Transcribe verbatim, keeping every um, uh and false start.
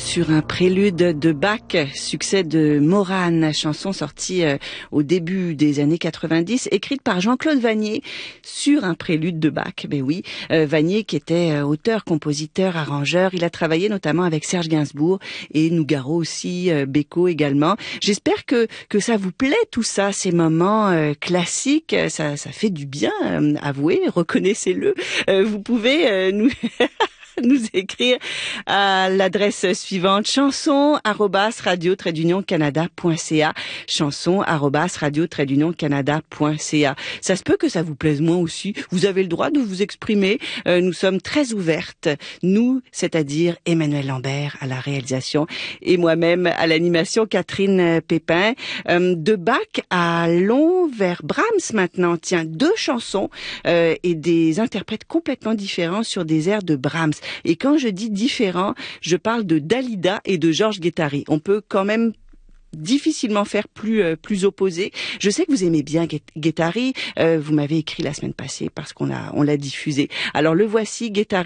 sur un prélude de Bach, succès de Morane, chanson sortie euh, au début des années quatre-vingt-dix, écrite par Jean-Claude Vannier sur un prélude de Bach. Ben oui, euh, Vannier qui était euh, auteur, compositeur, arrangeur, il a travaillé notamment avec Serge Gainsbourg et Nougaro aussi, euh, Beko également. J'espère que que ça vous plaît tout ça, ces moments euh, classiques, ça ça fait du bien, euh, avouez, reconnaissez-le. Euh, vous pouvez euh, nous nous écrire à l'adresse suivante, chanson arobase radio trait d'union canada point c a, chanson arobase radio trait d'union canada point c a. Ça se peut que ça vous plaise moins aussi. Vous avez le droit de vous exprimer. Euh, nous sommes très ouvertes. Nous, c'est-à-dire Emmanuel Lambert à la réalisation et moi-même à l'animation, Catherine Pépin. Euh, de Bach à Long vers Brahms maintenant. Tiens, deux chansons euh, et des interprètes complètement différents sur des airs de Brahms. Et quand je dis différent, je parle de Dalida et de Georges Guettari. On peut quand même difficilement faire plus euh, plus opposé. Je sais que vous aimez bien Guettari. Euh, vous m'avez écrit la semaine passée parce qu'on l'a on l'a diffusé. Alors le voici, Guettari.